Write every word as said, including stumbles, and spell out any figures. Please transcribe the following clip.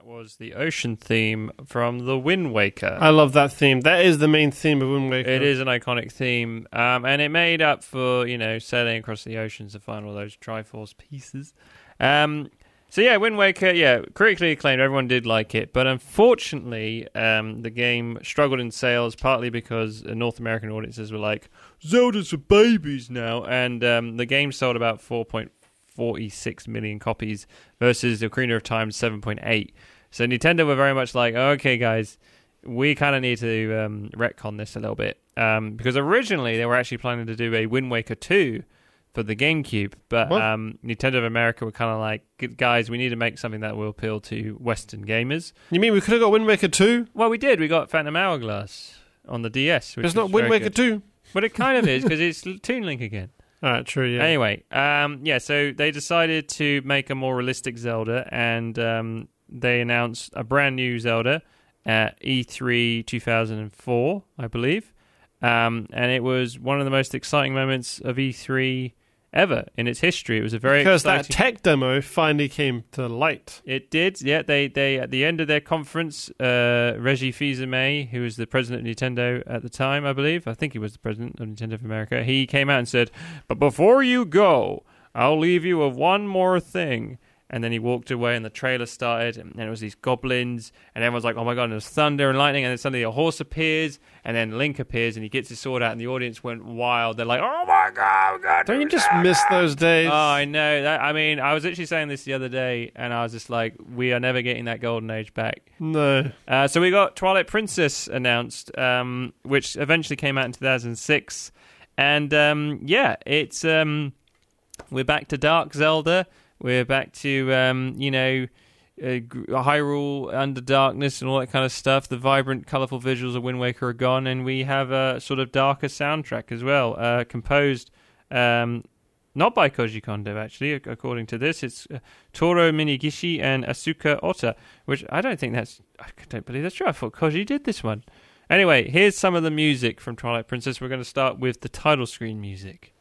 was the ocean theme from the Wind Waker. I love that theme. That is the main theme of Wind Waker. It is an iconic theme, um, and it made up for, you know, sailing across the oceans to find all those Triforce pieces. Um, so yeah, Wind Waker, yeah, critically acclaimed. Everyone did like it, but unfortunately, um, the game struggled in sales, partly because North American audiences were like, Zelda's for babies now, and um, the game sold about four point four six million copies versus Ocarina of Time seven point eight. So Nintendo were very much like, okay, guys, we kind of need to um, retcon this a little bit. Um, because originally they were actually planning to do a Wind Waker two for the GameCube, but um, Nintendo of America were kind of like, guys, we need to make something that will appeal to Western gamers. You mean we could have got Wind Waker two? Well, we did. We got Phantom Hourglass on the D S. Which it's not Wind Waker two. But it kind of is, because it's Toon Link again. All right, true, yeah. Anyway, um, yeah, so they decided to make a more realistic Zelda, and um, they announced a brand new Zelda at E three two thousand four, I believe. Um, and it was one of the most exciting moments of E three ever in its history. It was a very because exciting... that tech demo finally came to light. It did, yeah. They they at the end of their conference, uh, Reggie Fils-Aimé, who was the president of Nintendo at the time, I believe, I think he was the president of Nintendo of America. He came out and said, "But before you go, I'll leave you with one more thing." And then he walked away, and the trailer started, and it was these goblins, and everyone's like, "Oh my god!" And there's thunder and lightning, and then suddenly a horse appears, and then Link appears, and he gets his sword out, and the audience went wild. They're like, "Oh my god!" god Don't you just miss those days? Oh, I know. That, I mean, I was actually saying this the other day, and I was just like, "We are never getting that golden age back." No. Uh, so we got Twilight Princess announced, um, which eventually came out in two thousand six, and um, yeah, it's um, we're back to Dark Zelda. We're back to, um, you know, uh, Hyrule Under Darkness and all that kind of stuff. The vibrant, colourful visuals of Wind Waker are gone, and we have a sort of darker soundtrack as well, uh, composed um, not by Koji Kondo, actually, according to this. It's uh, Toru Minegishi and Asuka Ota, which I don't think that's... I don't believe that's true. I thought Koji did this one. Anyway, here's some of the music from Twilight Princess. We're going to start with the title screen music.